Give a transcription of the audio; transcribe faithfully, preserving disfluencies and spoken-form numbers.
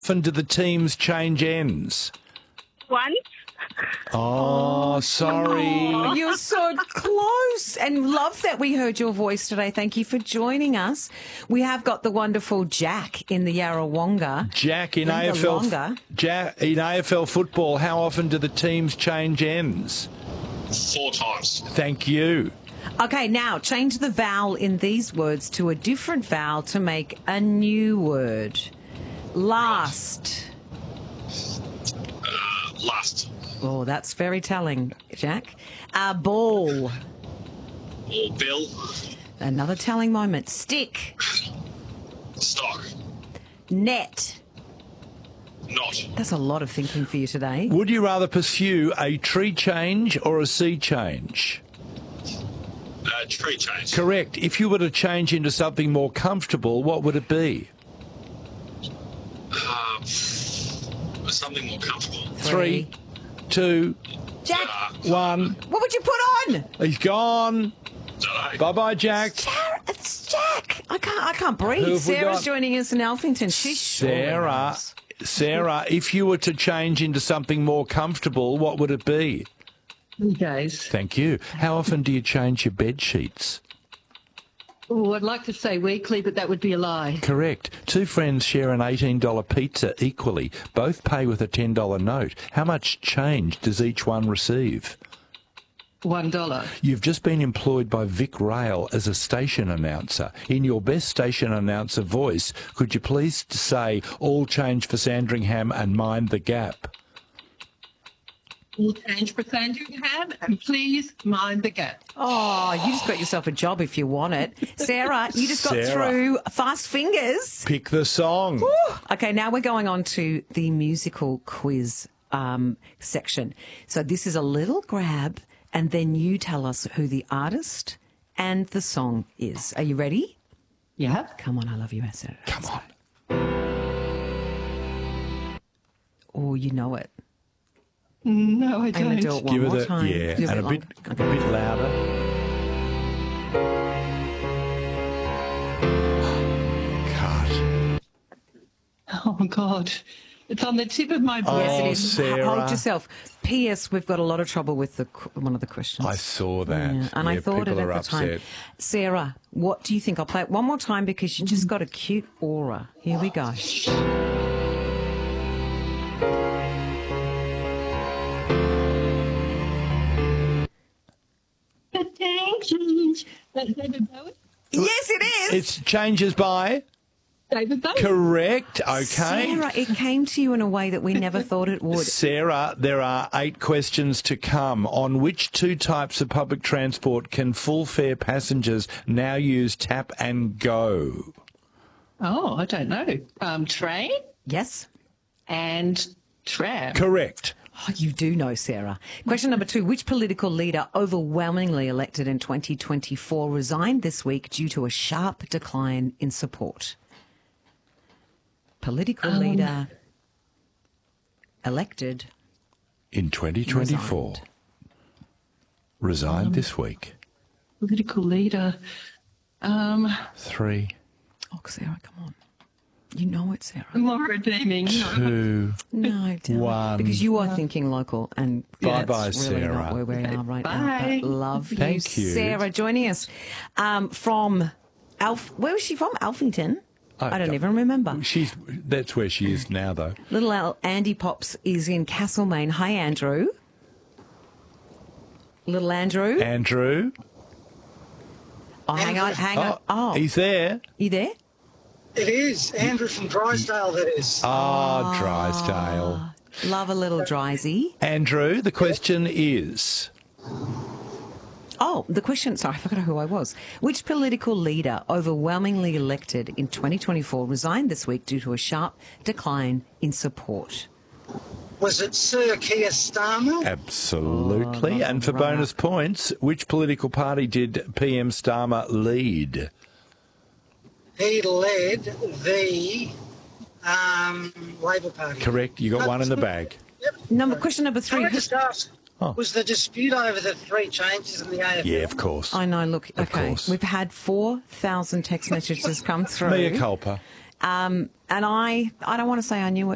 often do the teams change ends? Once. Oh, sorry. Oh, you're so close. And love that we heard your voice today. Thank you for joining us. We have got the wonderful Jack in the Yarrawonga. Jack, in In A the F L, Longa. Jack, in A F L football, how often do the teams change ends? Four times. Thank you. Okay, now change the vowel in these words to a different vowel to make a new word. Last. Uh, last. Oh, that's very telling, Jack. A ball. Or bill. Another telling moment. Stick. Stock. Net. Not. That's a lot of thinking for you today. Would you rather pursue a tree change or a sea change? Uh, tree change. Correct. If you were to change into something more comfortable, what would it be? Uh, something more comfortable. Three, two, Jack, Uh, one. what would you put on? He's gone. dunno. Bye-bye, Jack. Sarah, it's Jack. I can't. I can't Who breathe. have we Sarah's got? joining us in Alphington. She's Sarah, Sarah, if you were to change into something more comfortable, what would it be? Days. Thank you. How often do you change your bed sheets? Oh, I'd like to say weekly, but that would be a lie. Correct. Two friends share an eighteen dollar pizza equally. Both pay with a ten dollar note. How much change does each one receive? One dollar. You've just been employed by Vic Rail as a station announcer. In your best station announcer voice, could you please say, all change for Sandringham and mind the gap? All change for Sandringham, and please mind the gap. Oh, you just got yourself a job if you want it. Sarah, you just got Sarah. through Fast Fingers. Pick the song. Okay, now we're going on to the musical quiz um, section. So this is a little grab, and then you tell us who the artist and the song is. Are you ready? Yeah. Come on, I love you, Sarah. Come on. Oh, you know it. No, I I'm going to do don't. it one Give more it a, time. yeah, Do and a bit, longer. a bit louder. Cut. Oh, God. It's on the tip of my brain. Yes, it Oh, is. Sarah. Hold yourself. P S. We've got a lot of trouble with the qu- one of the questions. I saw that. Yeah, and I Yeah, thought it people at are the time. upset. Sarah, what do you think? I'll play it one more time because you just got a cute aura. Here we go. Change. That's David Bowie. Yes, it is. It's changes by. David Bowie. Correct. Okay. Sarah, it came to you in a way that we never thought it would. Sarah, there are eight questions to come. On which two types of public transport can full fare passengers now use tap and go? Oh, I don't know. Um, train Yes? and tram. Correct. Oh, you do know, Sarah. Question number two. Which political leader overwhelmingly elected in twenty twenty-four resigned this week due to a sharp decline in support? Political leader elected. In twenty twenty-four. Resigned. Resigned this week. Political leader. Um, Three, Oh, Sarah, come on. You know it, Sarah. Laura Deeming. two. No, don't. One. Because you are thinking local, and Bye-bye, that's really Sarah. not where we are right Bye. now. But love you, Thank you. Sarah, joining us um, from Alf. Where was she from? Alphington. I don't even remember. She's that's where she is now, though. Little Al- Andy Pops is in Castlemaine. Hi, Andrew. Little Andrew. Andrew. Oh, hang on, hang on. Oh, Oh, he's there. you there? It is. Andrew from Drysdale, that is. Ah, Drysdale. Love a little Drysy. Andrew, the question is. Oh, the question, sorry, I forgot who I was. Which political leader overwhelmingly elected in twenty twenty-four resigned this week due to a sharp decline in support? Was it Sir Keir Starmer? Absolutely. Oh, and for right. bonus points, which political party did P M Starmer lead? He led the um, Labor Party. Correct. You got one in the bag. Number question number three. Can I who- just ask, Oh. was the dispute over the three changes in the A F L? Yeah, of course. I know, look, Of okay. course. We've had four thousand text messages come through. Mea culpa. Um, and I, I don't want to say I knew it.